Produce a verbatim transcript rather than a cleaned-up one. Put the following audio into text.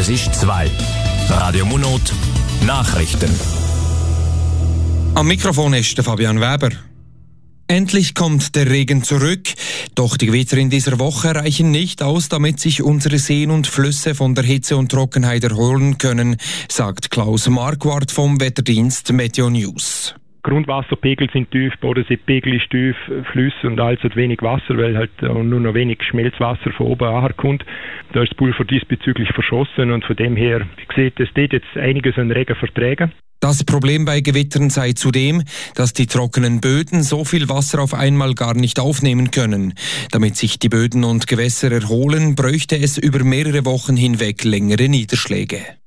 Es ist zwei. Radio Munot Nachrichten. Am Mikrofon ist der Fabian Weber. Endlich kommt der Regen zurück, doch die Gewitter in dieser Woche reichen nicht aus, damit sich unsere Seen und Flüsse von der Hitze und Trockenheit erholen können, sagt Klaus Marquardt vom Wetterdienst Meteo News. Grundwasserpegel sind tief, Bodenseepegel ist tief, Flüsse und alles hat wenig Wasser, weil halt nur noch wenig Schmelzwasser von oben ankommt. Da ist das Pulver diesbezüglich verschossen und von dem her, wie gesagt, es steht jetzt einiges an Regen verträgen. Das Problem bei Gewittern sei zudem, dass die trockenen Böden so viel Wasser auf einmal gar nicht aufnehmen können. Damit sich die Böden und Gewässer erholen, bräuchte es über mehrere Wochen hinweg längere Niederschläge.